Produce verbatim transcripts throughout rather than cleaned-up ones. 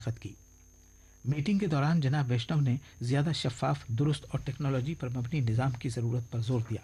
खत की। मीटिंग के दौरान जनाब वैष्णव ने ज्यादा शफाफ, दुरुस्त और टेक्नोलॉजी पर मबनी निज़ाम की जरूरत पर जोर दिया।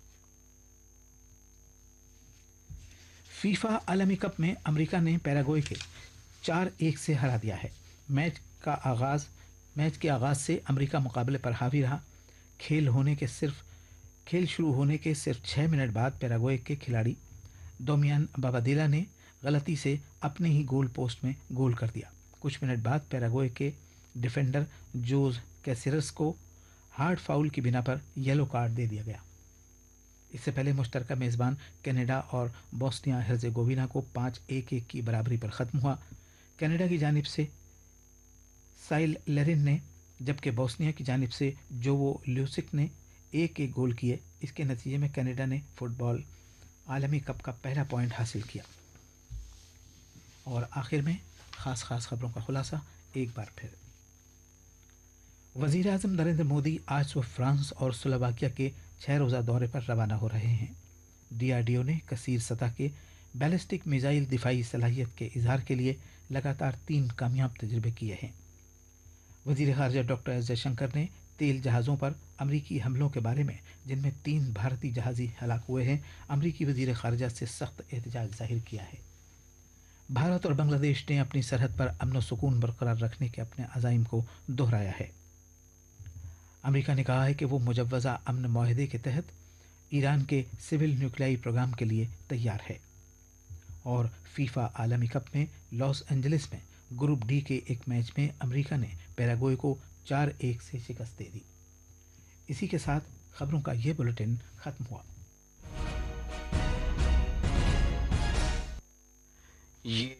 फीफा आलमी कप में अमेरिका ने पैराग्वे के चार एक से हरा दिया है। मैच का आगाज मैच के आगाज से अमेरिका मुकाबले पर हावी रहा। खेल होने के सिर्फ खेल शुरू होने के सिर्फ छह मिनट बाद पैराग्वे के खिलाड़ी डोमियान बाबादेला ने गलती से अपने ही गोल पोस्ट में गोल कर दिया। कुछ मिनट बाद पैराग्वे के डिफेंडर जोज कैसेरस को हार्ड फाउल की बिना पर येलो कार्ड दे दिया गया। इससे पहले मुश्तरका मेजबान कनाडा और बोस्निया हर्जेगोविना को पाँच एक एक की बराबरी पर खत्म हुआ। कनाडा की जानिब से साइल लेरिन ने, जबकि बोस्निया की जानिब से जोवो ल्यूसिक ने एक एक गोल किए। इसके नतीजे में कनाडा ने फुटबॉल आलमी कप का पहला पॉइंट हासिल किया। और आखिर में खास खास खबरों का खुलासा एक बार फिर। वजीर आजम नरेंद्र मोदी आज सुबह फ्रांस और स्लोवाकिया के छह रोज़ा दौरे पर रवाना हो रहे हैं। डीआरडीओ ने कसीर सतह के बैलिस्टिक मिसाइल दिफाई सलाहियत के इजहार के लिए लगातार तीन कामयाब तजर्बे किए हैं। वजीर खारजा डॉक्टर एस जयशंकर ने तेल जहाज़ों पर अमरीकी हमलों के बारे में, जिनमें तीन भारतीय जहाज़ी हलाक हुए हैं, अमरीकी वजीर खारजा से सख्त एहतजाज जाहिर किया है। भारत और बांग्लादेश ने अपनी सरहद पर अमन व सुकून बरकरार रखने के अपने अज़ाइम को दोहराया है। अमेरिका ने कहा है कि वो मुजव्वज़ा अमन माहदे के तहत ईरान के सिविल न्यूक्लियाई प्रोग्राम के लिए तैयार है। और फीफा आलमी कप में लॉस एंजलिस में ग्रुप डी के एक मैच में अमेरिका ने पैराग्वे को चार एक से शिकस्त दे दी। इसी के साथ खबरों का यह बुलेटिन खत्म हुआ। ये